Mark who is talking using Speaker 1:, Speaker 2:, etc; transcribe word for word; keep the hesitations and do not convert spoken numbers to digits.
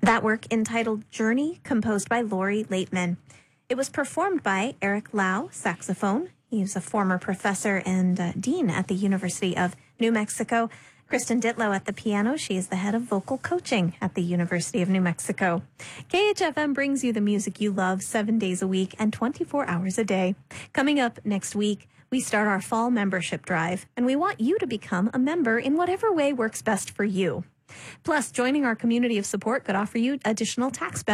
Speaker 1: That work, entitled Journey, composed by Lori Laitman. It was performed by Eric Lau, saxophone. He's a former professor and uh, dean at the University of New Mexico. Kristen Ditlow at the piano. She is the head of vocal coaching at the University of New Mexico. K H F M brings you the music you love seven days a week and twenty-four hours a day. Coming up next week, we start our fall membership drive, and we want you to become a member in whatever way works best for you. Plus, joining our community of support could offer you additional tax benefits.